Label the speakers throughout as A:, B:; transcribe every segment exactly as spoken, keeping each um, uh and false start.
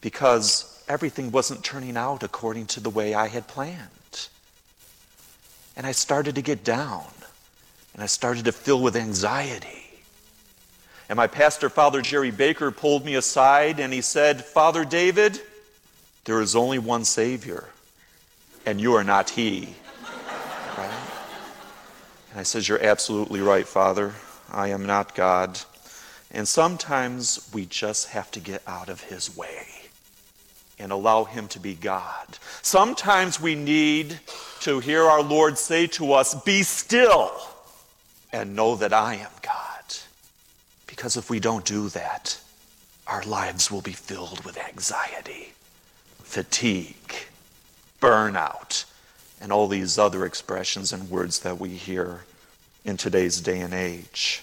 A: because everything wasn't turning out according to the way I had planned. And I started to get down, and I started to fill with anxiety. And my pastor, Father Jerry Baker, pulled me aside and he said, "Father David, there is only one Savior, and you are not He." Right? And I said, "You're absolutely right, Father. I am not God." And sometimes we just have to get out of His way and allow Him to be God. Sometimes we need to hear our Lord say to us, "Be still and know that I am God." Because if we don't do that, our lives will be filled with anxiety, fatigue, burnout, and all these other expressions and words that we hear in today's day and age.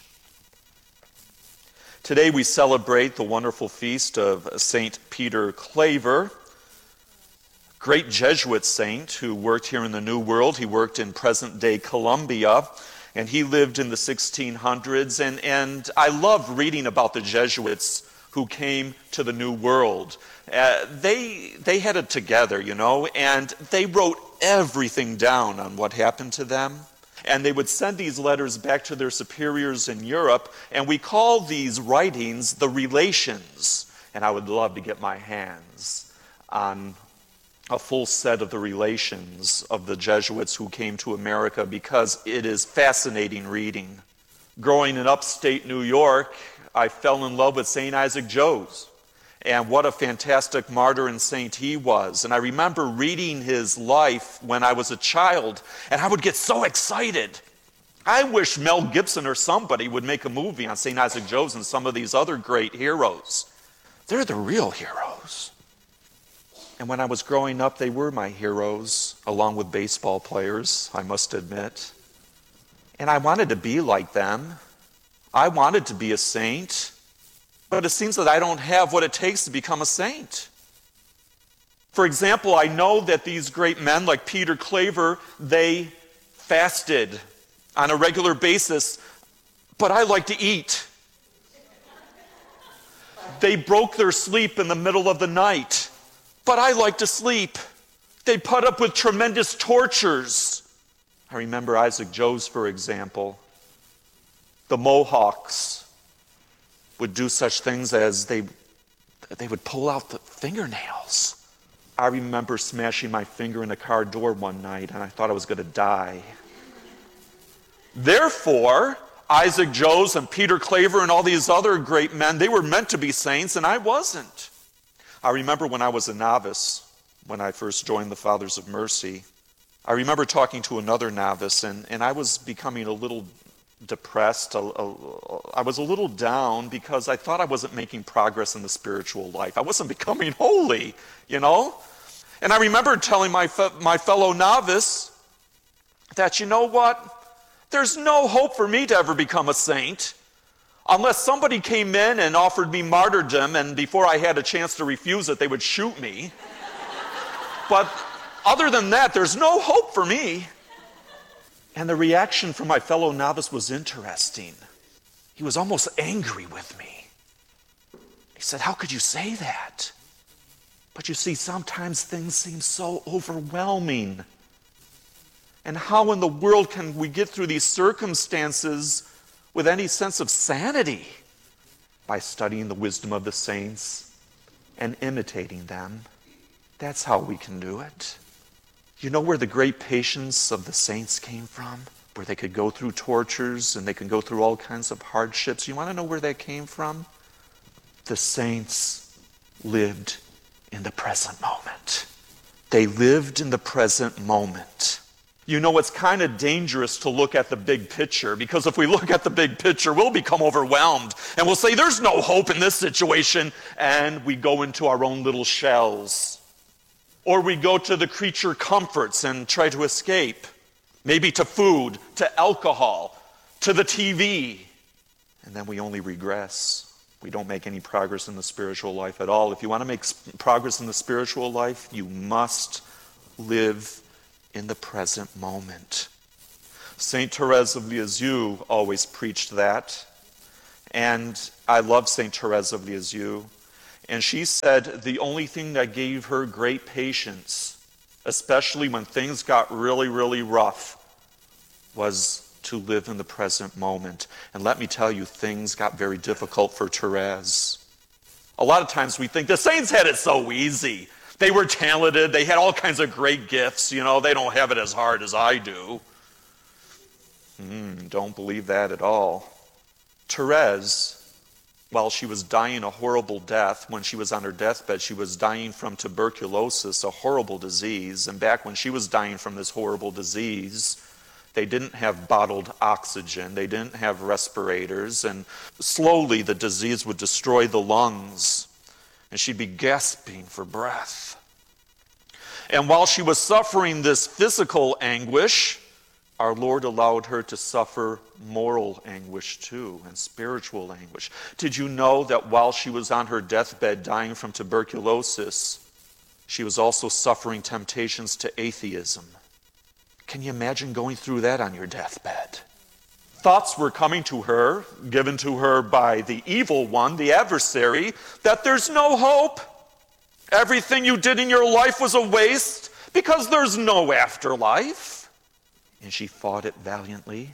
A: Today we celebrate the wonderful feast of Saint Peter Claver, great Jesuit saint who worked here in the New World. He worked in present-day Colombia, and he lived in the sixteen hundreds. And, and I love reading about the Jesuits who came to the New World. Uh, they, they had it together, you know, and they wrote everything down on what happened to them. And they would send these letters back to their superiors in Europe, and we call these writings the Relations. And I would love to get my hands on a full set of the Relations of the Jesuits who came to America, because it is fascinating reading. Growing in upstate New York, I fell in love with Saint Isaac Jogues. And what a fantastic martyr and saint he was. And I remember reading his life when I was a child, and I would get so excited. I wish Mel Gibson or somebody would make a movie on Saint Isaac Jogues and some of these other great heroes. They're the real heroes. And when I was growing up, they were my heroes, along with baseball players, I must admit. And I wanted to be like them. I wanted to be a saint. But it seems that I don't have what it takes to become a saint. For example, I know that these great men like Peter Claver, they fasted on a regular basis, but I like to eat. They broke their sleep in the middle of the night, but I like to sleep. They put up with tremendous tortures. I remember Isaac Jogues, for example. The Mohawks would do such things as they, they would pull out the fingernails. I remember smashing my finger in a car door one night, and I thought I was going to die. Therefore, Isaac Jogues and Peter Claver and all these other great men, they were meant to be saints, and I wasn't. I remember when I was a novice, when I first joined the Fathers of Mercy, I remember talking to another novice, and, and I was becoming a little depressed. A, a, I was a little down because I thought I wasn't making progress in the spiritual life. I wasn't becoming holy, you know? And I remember telling my, fe- my fellow novice that, you know what? There's no hope for me to ever become a saint unless somebody came in and offered me martyrdom, and before I had a chance to refuse it, they would shoot me. But other than that, there's no hope for me. And the reaction from my fellow novice was interesting. He was almost angry with me. He said, "How could you say that?" But you see, sometimes things seem so overwhelming. And how in the world can we get through these circumstances with any sense of sanity? By studying the wisdom of the saints and imitating them. That's how we can do it. You know where the great patience of the saints came from? Where they could go through tortures and they could go through all kinds of hardships. You want to know where that came from? The saints lived in the present moment. They lived in the present moment. You know, it's kind of dangerous to look at the big picture, because if we look at the big picture, we'll become overwhelmed and we'll say, there's no hope in this situation, and we go into our own little shells. Or we go to the creature comforts and try to escape. Maybe to food, to alcohol, to the T V. And then we only regress. We don't make any progress in the spiritual life at all. If you want to make progress in the spiritual life, you must live in the present moment. Saint Therese of Lisieux always preached that. And I love Saint Therese of Lisieux. And she said the only thing that gave her great patience, especially when things got really, really rough, was to live in the present moment. And let me tell you, things got very difficult for Therese. A lot of times we think the saints had it so easy. They were talented. They had all kinds of great gifts. You know, they don't have it as hard as I do. Mm, don't believe that at all. Therese, while she was dying a horrible death, when she was on her deathbed, she was dying from tuberculosis, a horrible disease. And back when she was dying from this horrible disease, they didn't have bottled oxygen. They didn't have respirators. And slowly the disease would destroy the lungs. And she'd be gasping for breath. And while she was suffering this physical anguish, our Lord allowed her to suffer moral anguish too, and spiritual anguish. Did you know that while she was on her deathbed dying from tuberculosis, she was also suffering temptations to atheism? Can you imagine going through that on your deathbed? Thoughts were coming to her, given to her by the evil one, the adversary, that there's no hope. Everything you did in your life was a waste because there's no afterlife. And she fought it valiantly,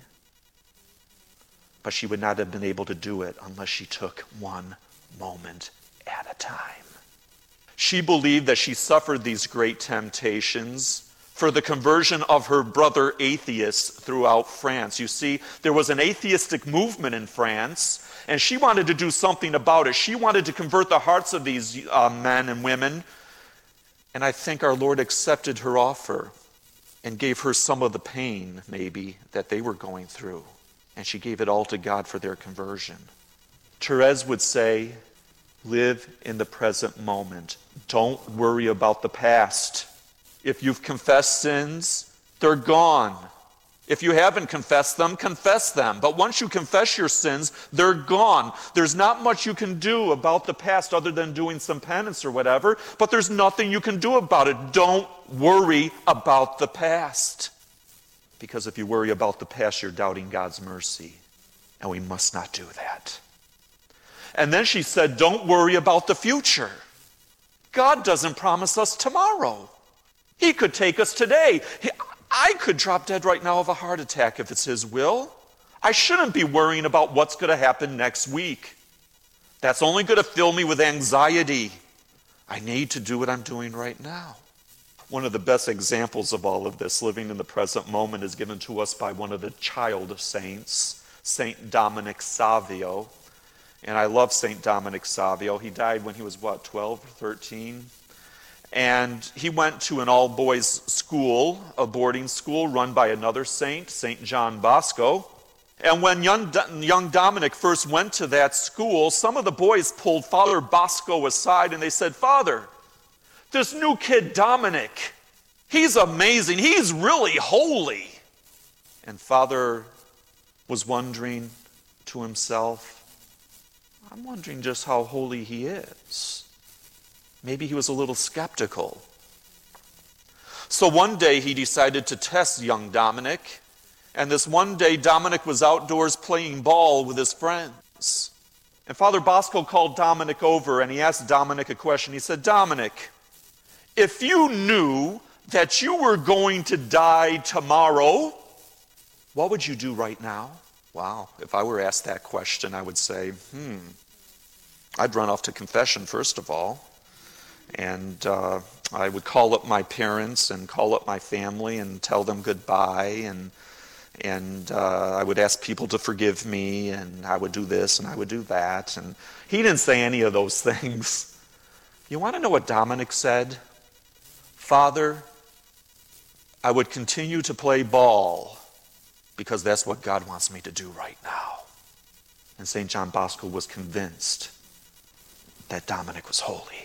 A: but she would not have been able to do it unless she took one moment at a time. She believed that she suffered these great temptations for the conversion of her brother atheists throughout France. You see, there was an atheistic movement in France, and she wanted to do something about it. She wanted to convert the hearts of these uh, men and women, and I think our Lord accepted her offer and gave her some of the pain, maybe, that they were going through, and she gave it all to God for their conversion. Therese would say, live in the present moment. Don't worry about the past. If you've confessed sins, they're gone. If you haven't confessed them, confess them. But once you confess your sins, they're gone. There's not much you can do about the past other than doing some penance or whatever, but there's nothing you can do about it. Don't worry about the past. Because if you worry about the past, you're doubting God's mercy. And we must not do that. And then she said, don't worry about the future. God doesn't promise us tomorrow. He could take us today. He, I could drop dead right now of a heart attack if it's His will. I shouldn't be worrying about what's going to happen next week. That's only going to fill me with anxiety. I need to do what I'm doing right now. One of the best examples of all of this, living in the present moment, is given to us by one of the child saints, Saint Dominic Savio. And I love Saint Dominic Savio. He died when he was, what, twelve or thirteen? And he went to an all-boys school, a boarding school run by another saint, Saint John Bosco. And when young, young Dominic first went to that school, some of the boys pulled Father Bosco aside and they said, Father, this new kid Dominic, he's amazing. He's really holy. And Father was wondering to himself, I'm wondering just how holy he is. Maybe he was a little skeptical. So one day he decided to test young Dominic. And this one day Dominic was outdoors playing ball with his friends. And Father Bosco called Dominic over and he asked Dominic a question. He said, Dominic, if you knew that you were going to die tomorrow, what would you do right now? Wow, if I were asked that question, I would say, hmm, I'd run off to confession first of all. And uh, I would call up my parents and call up my family and tell them goodbye. And, and uh, I would ask people to forgive me. And I would do this and I would do that. And he didn't say any of those things. You want to know what Dominic said? Father, I would continue to play ball because that's what God wants me to do right now. And Saint John Bosco was convinced that Dominic was holy.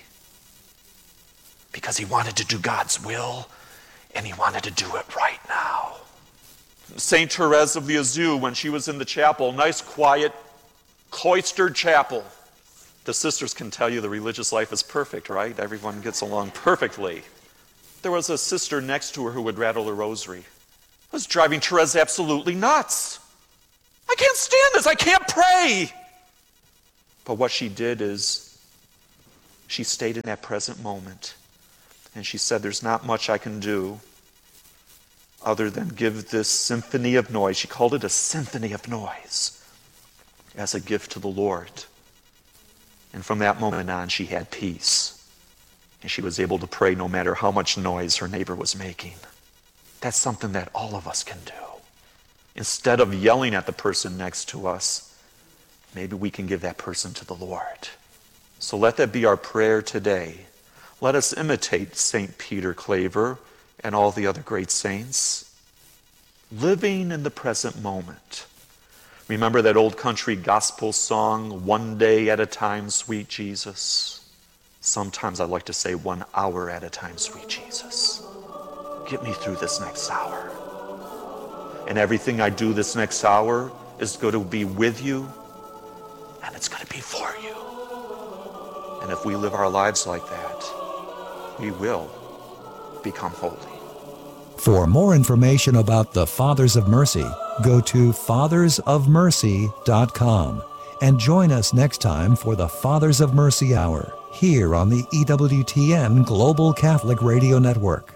A: Because he wanted to do God's will, and he wanted to do it right now. Saint Therese of Lisieux, when she was in the chapel, nice, quiet, cloistered chapel. The sisters can tell you the religious life is perfect, right? Everyone gets along perfectly. There was a sister next to her who would rattle her rosary. It was driving Therese absolutely nuts. I can't stand this. I can't pray. But what she did is, She stayed in that present moment. And she said, there's not much I can do other than give this symphony of noise. She called it a symphony of noise as a gift to the Lord. And from that moment on, she had peace. And she was able to pray no matter how much noise her neighbor was making. That's something that all of us can do. Instead of yelling at the person next to us, maybe we can give that person to the Lord. So let that be our prayer today. Let us imitate Saint Peter Claver and all the other great saints, living in the present moment. Remember that old country gospel song, one day at a time, sweet Jesus? Sometimes I like to say one hour at a time, sweet Jesus. Get me through this next hour. And everything I do this next hour is going to be with you, and it's going to be for you. And if we live our lives like that, we will become holy.
B: For more information about the Fathers of Mercy, go to fathers of mercy dot com and join us next time for the Fathers of Mercy Hour here on the E W T N Global Catholic Radio Network.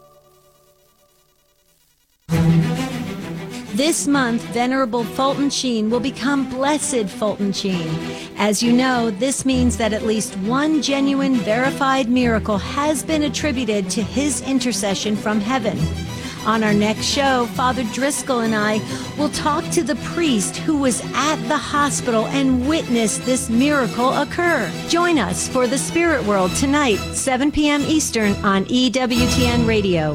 C: This month, Venerable Fulton Sheen will become Blessed Fulton Sheen. As you know, this means that at least one genuine, verified miracle has been attributed to his intercession from heaven. On our next show, Father Driscoll and I will talk to the priest who was at the hospital and witnessed this miracle occur. Join us for the Spirit World tonight, seven p.m. Eastern on E W T N Radio.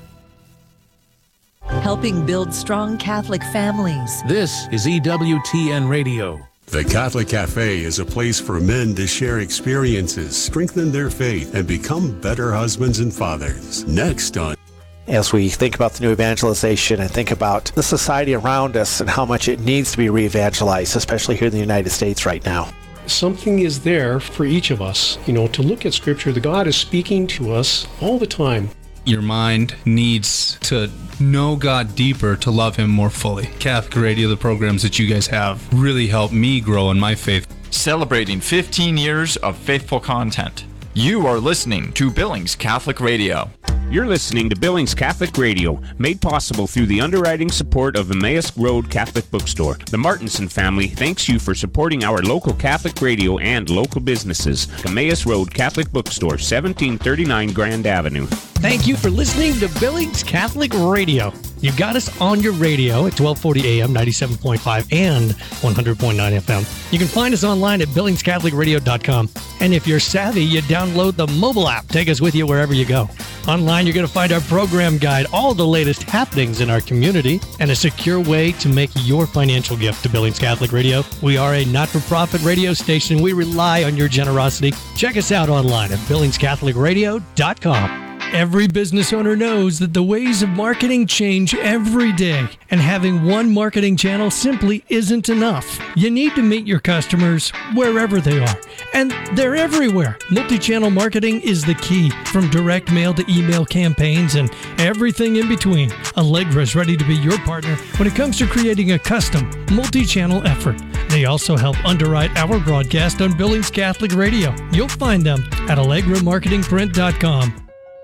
D: Helping build strong Catholic families.
E: This is E W T N Radio.
F: The Catholic Cafe is a place for men to share experiences, strengthen their faith, and become better husbands and fathers. Next on
G: As we think about the new evangelization and think about the society around us and how much it needs to be re-evangelized, especially here in the United States right now.
H: Something is there for each of us, you know, to look at Scripture. The God is speaking to us all the time.
I: Your mind needs to know God deeper to love Him more fully. Catholic Radio, the programs that you guys have, really helped me grow in my faith.
J: Celebrating fifteen years of faithful content. You are listening to Billings Catholic Radio.
K: You're listening to Billings Catholic Radio, made possible through the underwriting support of Emmaus Road Catholic Bookstore. The Martinson family thanks you for supporting our local Catholic radio and local businesses. Emmaus Road Catholic Bookstore, seventeen thirty-nine Grand Avenue.
L: Thank you for listening to Billings Catholic Radio. You got us on your radio at twelve forty A M, ninety-seven point five, and one hundred point nine F M. You can find us online at billings catholic radio dot com. And if you're savvy, you download the mobile app. Take us with you wherever you go. Online, you're going to find our program guide, all the latest happenings in our community, and a secure way to make your financial gift to Billings Catholic Radio. We are a not-for-profit radio station. We rely on your generosity. Check us out online at billings catholic radio dot com. Every business owner knows that the ways of marketing change every day, and having one marketing channel simply isn't enough. You need to meet your customers wherever they are, and they're everywhere. Multi-channel marketing is the key, from direct mail to email campaigns and everything in between. Allegra is ready to be your partner when it comes to creating a custom, multi-channel effort. They also help underwrite our broadcast on Billings Catholic Radio. You'll find them at allegra marketing print dot com.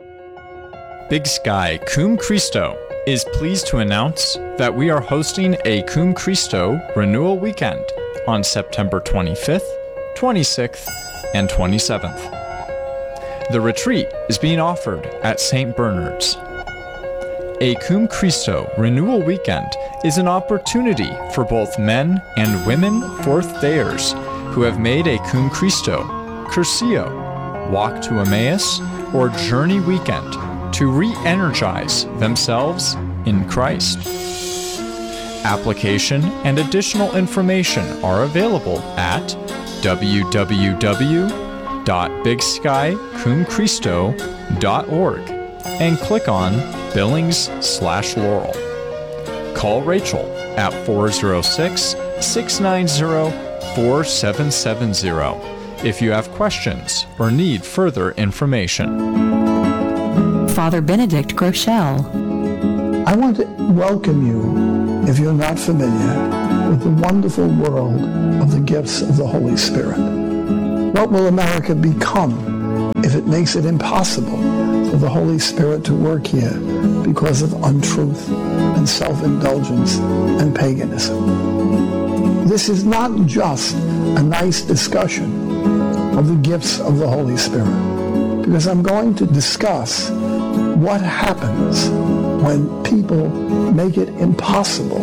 J: Big Sky Cum Christo is pleased to announce that we are hosting a Cum Christo Renewal Weekend on September twenty-fifth, twenty-sixth, and twenty-seventh. The retreat is being offered at Saint Bernard's. A Cum Christo Renewal Weekend is an opportunity for both men and women fourth-dayers who have made a Cum Christo, Curcio, Walk to Emmaus, or Journey Weekend to re-energize themselves in Christ. Application and additional information are available at w w w dot big sky cum christo dot org and click on Billings slash Laurel. Call Rachel at four oh six, six nine zero, four seven seven zero if you have questions or need further information.
D: Father Benedict Groeschel.
M: I want to welcome you, if you're not familiar, with the wonderful world of the gifts of the Holy Spirit. What will America become if it makes it impossible for the Holy Spirit to work here because of untruth and self-indulgence and paganism? This is not just a nice discussion of the gifts of the Holy Spirit, because I'm going to discuss what happens when people make it impossible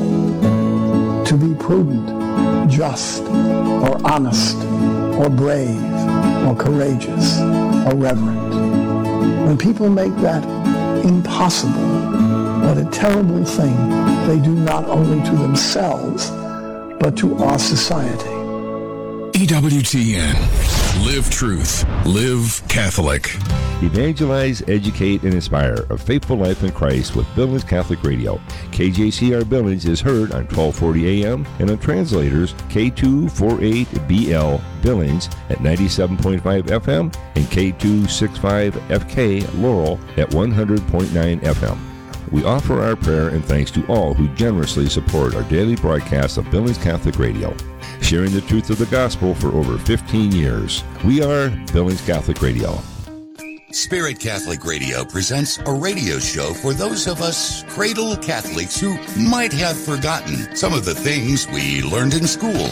M: to be prudent, just, or honest, or brave, or courageous, or reverent. When people make that impossible, what a terrible thing they do not only to themselves, but to our society.
N: E W T N. Live truth. Live Catholic.
O: Evangelize, educate, and inspire a faithful life in Christ with Billings Catholic Radio. K J C R Billings is heard on twelve forty A M and on translators K two forty-eight B L Billings at ninety-seven point five F M and K two sixty-five F K Laurel at one hundred point nine F M. We offer our prayer and thanks to all who generously support our daily broadcast of Billings Catholic Radio, sharing the truth of the gospel for over fifteen years. We are Billings Catholic Radio.
P: Spirit Catholic Radio presents a radio show for those of us cradle Catholics who might have forgotten some of the things we learned in school.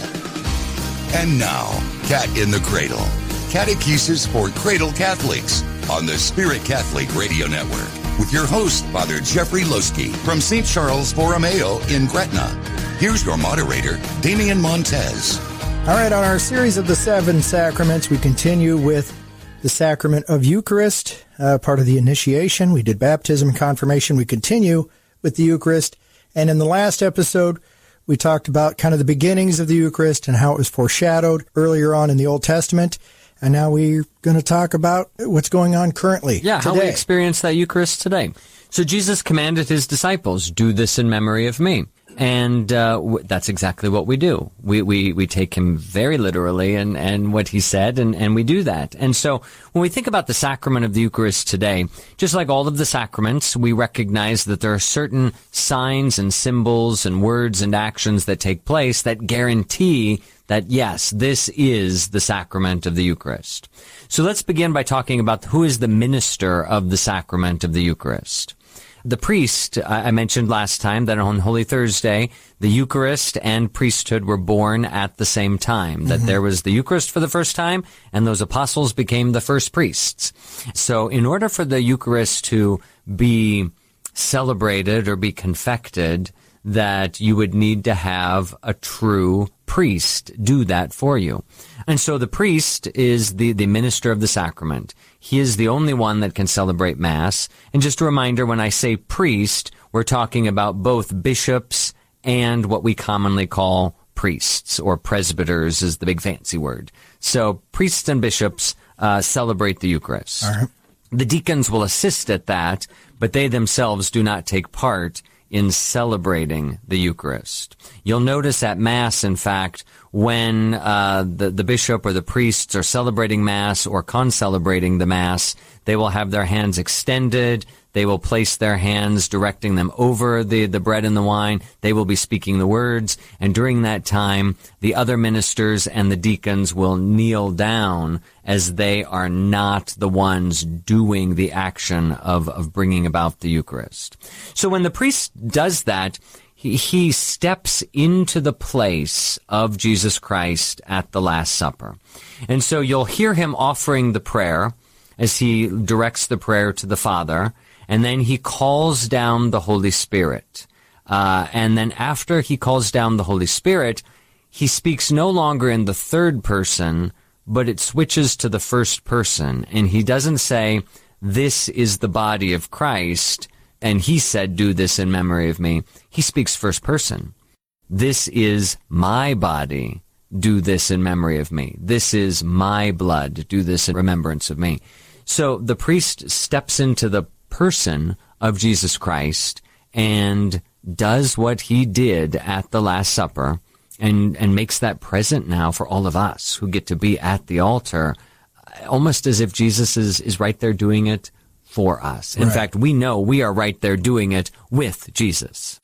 P: And now, Cat in the Cradle, Catechesis for Cradle Catholics on the Spirit Catholic Radio Network with your host, Father Jeffrey Loski from Saint Charles Borromeo in Gretna. Here's your moderator, Damian Montez.
Q: All right, on our series of the seven sacraments, we continue with the sacrament of Eucharist, uh, part of the initiation. We did baptism and confirmation. We continue with the Eucharist. And in the last episode, we talked about kind of the beginnings of the Eucharist and how it was foreshadowed earlier on in the Old Testament. And now we're going to talk about what's going on currently.
R: Yeah,
Q: today.
R: How we experience that Eucharist today. So Jesus commanded his disciples, do this in memory of me. And uh, w- that's exactly what we do. We, we, we take him very literally and, and what he said, and, and we do that. And so when we think about the sacrament of the Eucharist today, just like all of the sacraments, we recognize that there are certain signs and symbols and words and actions that take place that guarantee that, yes, this is the sacrament of the Eucharist. So let's begin by talking about who is the minister of the sacrament of the Eucharist. The priest, I mentioned last time that on Holy Thursday, the Eucharist and priesthood were born at the same time, that mm-hmm. there was the Eucharist for the first time, and those apostles became the first priests. So in order for the Eucharist to be celebrated or be confected, that you would need to have a true priest do that for you. And so the priest is the, the minister of the sacrament. He is the only one that can celebrate Mass. And just a reminder, when I say priest, we're talking about both bishops and what we commonly call priests, or presbyters is the big fancy word. So priests and bishops uh, celebrate the Eucharist.
Q: All right.
R: The deacons will assist at that, but they themselves do not take part in celebrating the Eucharist. You'll notice at Mass, in fact, when uh, the, the bishop or the priests are celebrating Mass or concelebrating the Mass, they will have their hands extended. They will place their hands directing them over the, the bread and the wine. They will be speaking the words. And during that time, the other ministers and the deacons will kneel down as they are not the ones doing the action of, of bringing about the Eucharist. So when the priest does that, he, he steps into the place of Jesus Christ at the Last Supper. And so you'll hear him offering the prayer as he directs the prayer to the Father, and then he calls down the Holy Spirit. Uh, and then after he calls down the Holy Spirit, he speaks no longer in the third person, but it switches to the first person. And he doesn't say, this is the body of Christ, and he said, do this in memory of me. He speaks first person. This is my body. Do this in memory of me. This is my blood. Do this in remembrance of me. So the priest steps into the person of Jesus Christ and does what he did at the Last Supper and, and makes that present now for all of us who get to be at the altar, almost as if Jesus is, is right there doing it for us. In
Q: Right.
R: fact, we know we are right there doing it with Jesus.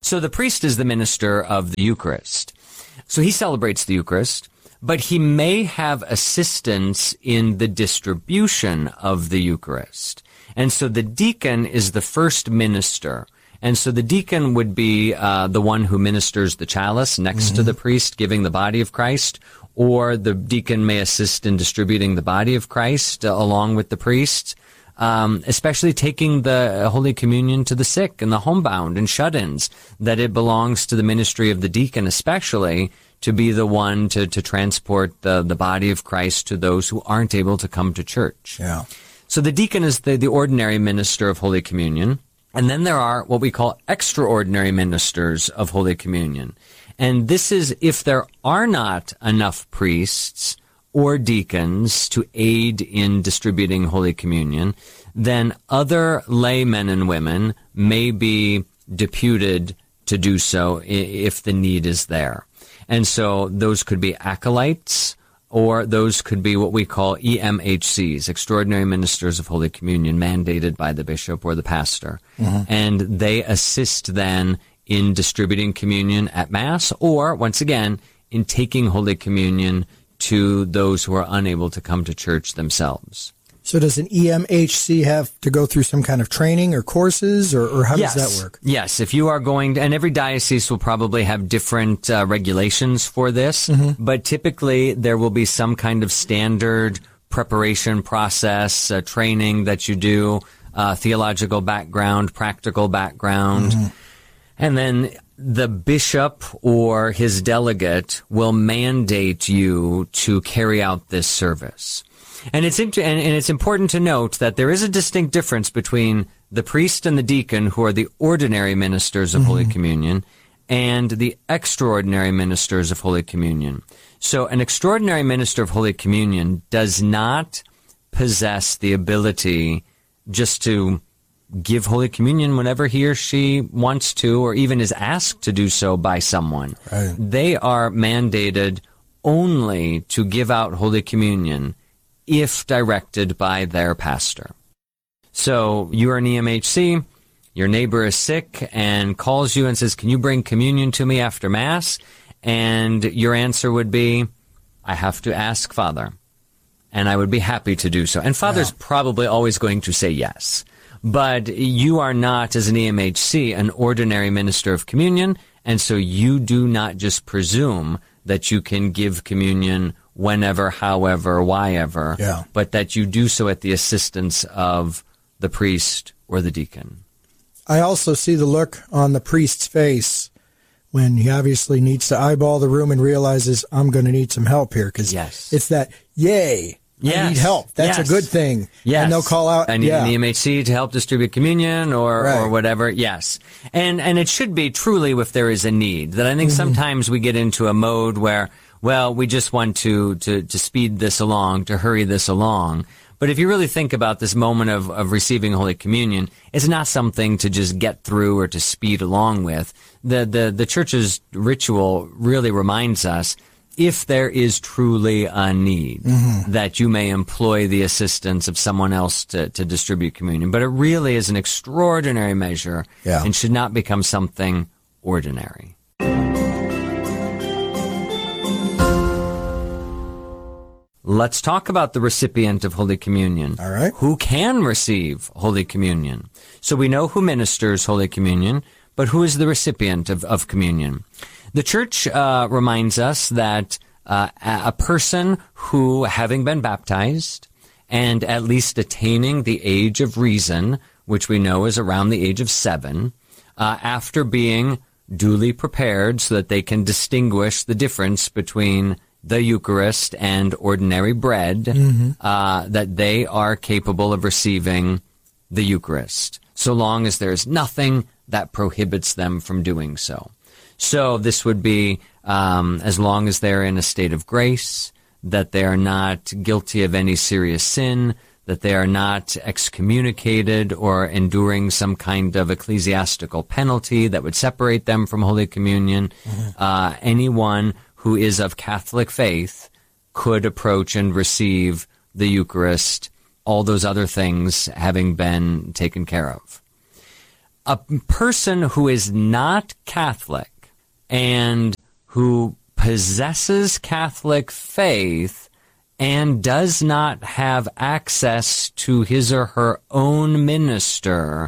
R: So the priest is the minister of the Eucharist. So he celebrates the Eucharist, but he may have assistance in the distribution of the Eucharist. And so the deacon is the first minister. And so the deacon would be uh, the one who ministers the chalice next mm-hmm. to the priest giving the body of Christ, or the deacon may assist in distributing the body of Christ uh, along with the priest. Um, especially taking the Holy Communion to the sick and the homebound and shut-ins, that it belongs to the ministry of the deacon especially to be the one to, to transport the, the body of Christ to those who aren't able to come to church.
Q: Yeah.
R: So the deacon is the, the ordinary minister of Holy Communion, and then there are what we call extraordinary ministers of Holy Communion. And this is if there are not enough priests or deacons to aid in distributing Holy Communion, then other laymen and women may be deputed to do so if the need is there. And so those could be acolytes, or those could be what we call E M H Cs, Extraordinary Ministers of Holy Communion, mandated by the bishop or the pastor. Mm-hmm. And they assist then in distributing communion at Mass, or, once again, in taking Holy Communion to those who are unable to come to church themselves.
Q: So does an E M H C have to go through some kind of training or courses, or, or how
R: yes.
Q: does that work?
R: Yes, if you are going to, and every diocese will probably have different uh, regulations for this, mm-hmm. but typically there will be some kind of standard preparation process, uh, training that you do, uh, theological background, practical background, mm-hmm. and then the bishop or his delegate will mandate you to carry out this service. And it's int- and, and it's important to note that there is a distinct difference between the priest and the deacon, who are the ordinary ministers of mm-hmm. Holy Communion, and the extraordinary ministers of Holy Communion. So an extraordinary minister of Holy Communion does not possess the ability just to give Holy Communion whenever he or she wants to, or even is asked to do so by someone.
Q: Right.
R: They are mandated only to give out Holy Communion if directed by their pastor. So you are an E M H C, your neighbor is sick and calls you and says, "Can you bring communion to me after Mass?" And your answer would be, "I have to ask Father." And I would be happy to do so. And Father's yeah. probably always going to say yes. But you are not, as an E M H C, an ordinary minister of communion, and so you do not just presume that you can give communion whenever, however, whyever,
Q: yeah.
R: but that you do so at the assistance of the priest or the deacon.
Q: I also see the look on the priest's face when he obviously needs to eyeball the room and realizes, I'm going to need some help here, because
R: yes.
Q: it's that, yay,
R: Yes.
Q: I need help. That's
R: yes.
Q: a good thing.
R: Yes.
Q: And they'll call out,
R: I need
Q: yeah.
R: an E M H C to help distribute communion or,
Q: right.
R: or whatever. Yes. And, and it should be truly if there is a need. That I think mm-hmm. sometimes we get into a mode where, well, we just want to, to, to speed this along, to hurry this along. But if you really think about this moment of, of receiving Holy Communion, it's not something to just get through or to speed along with. The, the, the Church's ritual really reminds us, if there is truly a need, mm-hmm. that you may employ the assistance of someone else to, to distribute communion. But it really is an extraordinary measure
Q: yeah.
R: and should not become something ordinary. Let's talk about the recipient of Holy Communion.
Q: All right.
R: Who can receive Holy Communion? So we know who ministers Holy Communion, but who is the recipient of, of communion? The Church uh, reminds us that uh, a person who, having been baptized and at least attaining the age of reason, which we know is around the age of seven, uh, after being duly prepared so that they can distinguish the difference between the Eucharist and ordinary bread, mm-hmm. uh, that they are capable of receiving the Eucharist, so long as there is nothing that prohibits them from doing so. So this would be um, as long as they're in a state of grace, that they are not guilty of any serious sin, that they are not excommunicated or enduring some kind of ecclesiastical penalty that would separate them from Holy Communion. Mm-hmm. Uh, anyone who is of Catholic faith could approach and receive the Eucharist, all those other things having been taken care of. a person who is not Catholic and who possesses Catholic faith and does not have access to his or her own minister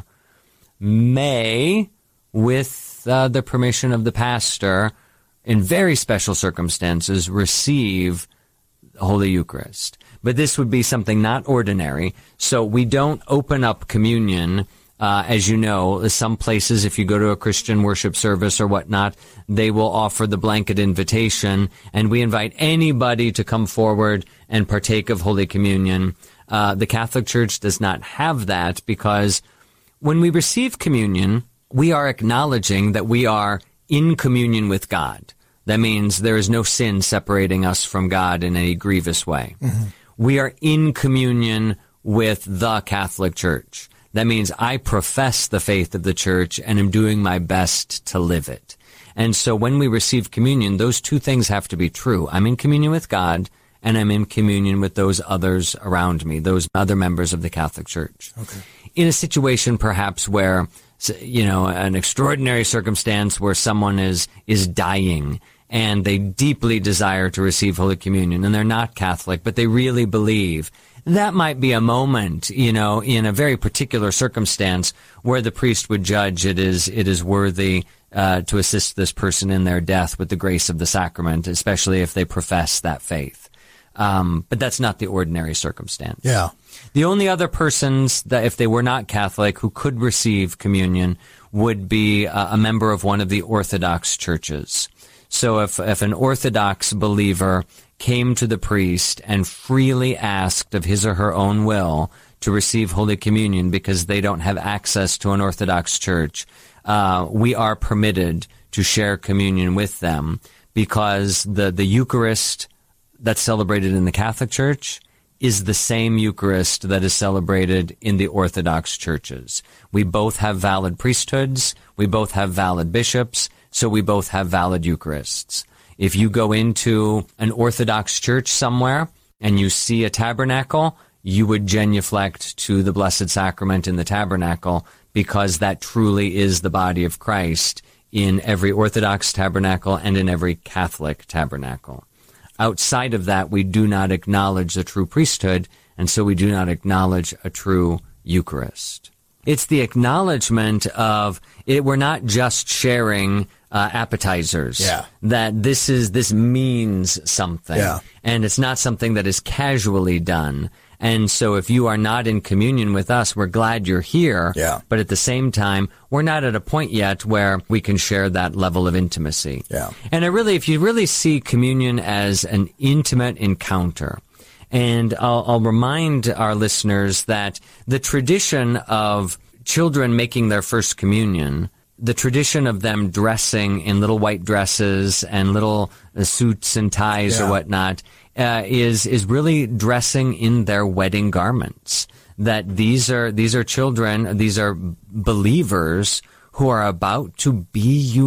R: may, with uh, the permission of the pastor, in very special circumstances, receive Holy Eucharist. But this would be something not ordinary, so we don't open up communion. Uh, as you know, some places, if you go to a Christian worship service or whatnot, they will offer the blanket invitation, and we invite anybody to come forward and partake of Holy Communion. Uh, the Catholic Church does not have that, because when we receive communion, we are acknowledging that we are in communion with God. That means there is no sin separating us from God in any grievous way. Mm-hmm. We are in communion with the Catholic Church. That means I profess the faith of the Church and am doing my best to live it. And so when we receive communion, those two things have to be true. I'm in communion with God, and I'm in communion with those others around me, those other members of the Catholic Church.
Q: Okay.
R: In a situation perhaps where, you know, an extraordinary circumstance where someone is is dying and they deeply desire to receive Holy Communion, and they're not Catholic, but they really believe, that might be a moment, you know, in a very particular circumstance where the priest would judge it is it is worthy uh, to assist this person in their death with the grace of the sacrament, especially if they profess that faith. Um, but that's not the ordinary circumstance.
Q: Yeah.
R: The only other persons that, if they were not Catholic, who could receive communion would be uh, a member of one of the Orthodox churches. So if, if an Orthodox believer came to the priest and freely asked of his or her own will to receive Holy Communion because they don't have access to an Orthodox church, uh, we are permitted to share communion with them, because the, the Eucharist that's celebrated in the Catholic Church is the same Eucharist that is celebrated in the Orthodox churches. We both have valid priesthoods, we both have valid bishops, so we both have valid Eucharists. If you go into an Orthodox church somewhere and you see a tabernacle, you would genuflect to the Blessed Sacrament in the tabernacle, because that truly is the body of Christ in every Orthodox tabernacle and in every Catholic tabernacle. Outside of that, we do not acknowledge the true priesthood, and so we do not acknowledge a true Eucharist. It's the acknowledgement of it. We're not just sharing uh, appetizers.
Q: Yeah.
R: That this is this means something.
Q: Yeah.
R: And it's not something that is casually done. And so if you are not in communion with us, we're glad you're here.
Q: Yeah.
R: But at the same time, we're not at a point yet where we can share that level of intimacy.
Q: Yeah.
R: And I really, if you really see communion as an intimate encounter, and I'll, I'll remind our listeners that the tradition of children making their first communion, the tradition of them dressing in little white dresses and little uh, suits and ties
Q: Yeah.
R: or whatnot, uh, is is really dressing in their wedding garments. That these are these are children, these are believers who are about to be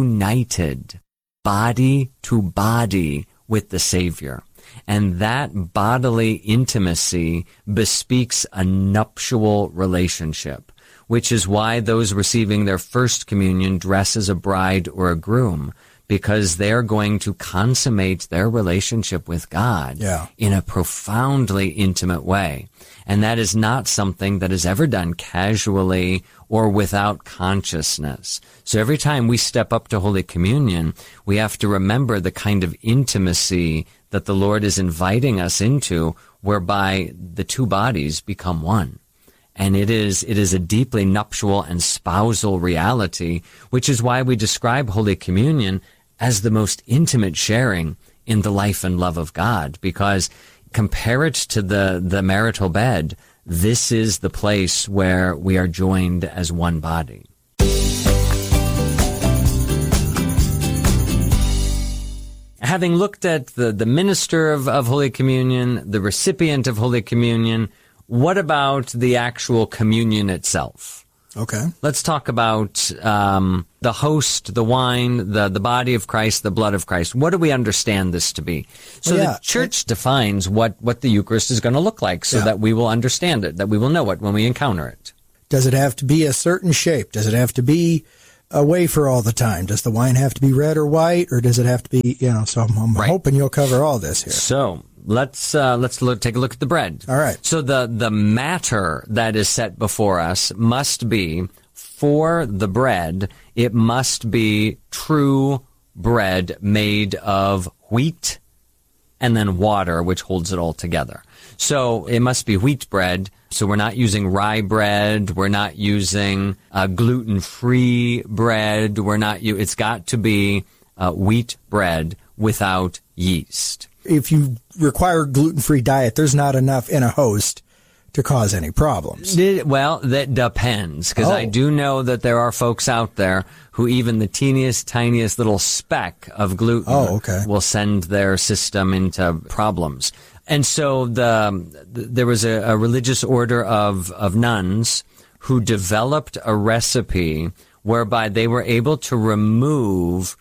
R: united, body to body, with the Savior. And that bodily intimacy bespeaks a nuptial relationship, which is why those receiving their first communion dress as a bride or a groom, because they're going to consummate their relationship with God
Q: Yeah.
R: in a profoundly intimate way. And that is not something that is ever done casually or without consciousness. So every time we step up to Holy Communion, we have to remember the kind of intimacy that the Lord is inviting us into, whereby the two bodies become one. And it is it is a deeply nuptial and spousal reality, which is why we describe Holy Communion as the most intimate sharing in the life and love of God, because compare it to the, the marital bed, this is the place where we are joined as one body. Having looked at the, the minister of, of Holy Communion, the recipient of Holy Communion, what about the actual communion itself?
Q: Okay.
R: Let's talk about um, the host, the wine, the, the body of Christ, the blood of Christ. What do we understand this to be? So
Q: Well, yeah.
R: the church defines what, what the Eucharist is going to look like so
Q: Yeah.
R: that we will understand it, that we will know it when we encounter it.
Q: Does it have to be a certain shape? Does it have to be a wafer all the time? Does the wine have to be red or white, or does it have to be, you know, so I'm, I'm right. hoping you'll cover all this here.
R: So let's, uh, let's look, take a look at the bread.
Q: All right.
R: So the, the matter that is set before us must be, for the bread, it must be true bread made of wheat and then water, which holds it all together. So it must be wheat bread. So we're not using rye bread. We're not using uh, gluten-free bread. We're not. You, it's got to be uh, wheat bread without yeast.
Q: If you require gluten-free diet, there's not enough in a host to cause any problems.
R: Did, well, that depends, because
Q: Oh.
R: I do know that there are folks out there who even the teeniest, tiniest little speck of gluten
Q: Oh, okay.
R: will send their system into problems. And so the, the there was a, a religious order of, of nuns who developed a recipe whereby they were able to remove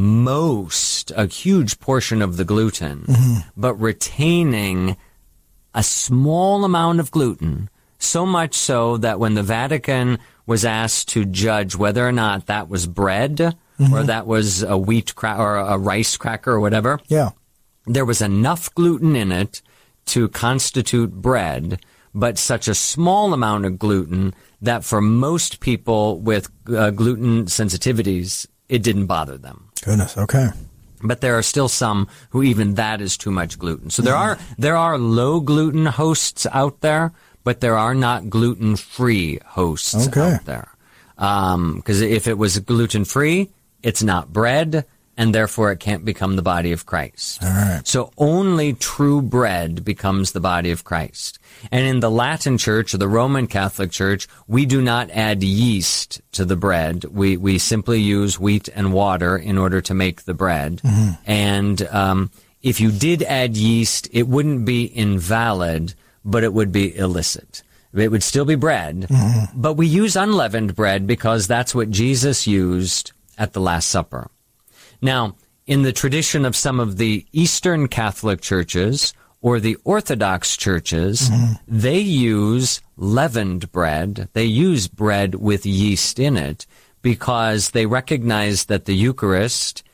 R: most, a huge portion of the gluten,
Q: Mm-hmm.
R: but retaining a small amount of gluten, so much so that when the Vatican was asked to judge whether or not that was bread
Q: Mm-hmm.
R: or that was a wheat cra- or a rice cracker or whatever,
Q: Yeah.
R: there was enough gluten in it to constitute bread, but such a small amount of gluten that for most people with uh, gluten sensitivities, it didn't bother them.
Q: Goodness. Okay.
R: But there are still some who even that is too much gluten. So there are there are low gluten hosts out there, but there are not gluten free hosts
Q: Okay.
R: out there. Because if it was gluten free, it's not bread, and therefore it can't become the body of Christ.
Q: All right.
R: So only true bread becomes the body of Christ. And in the Latin Church, or the Roman Catholic Church, we do not add yeast to the bread. We we simply use wheat and water in order to make the bread.
Q: Mm-hmm.
R: And um, if you did add yeast, it wouldn't be invalid, but it would be illicit. It would still be bread,
Q: Mm-hmm.
R: but we use unleavened bread because that's what Jesus used at the Last Supper. Now, in the tradition of some of the Eastern Catholic churches or the Orthodox churches,
Q: Mm-hmm.
R: they use leavened bread. They use bread with yeast in it because they recognize that the Eucharist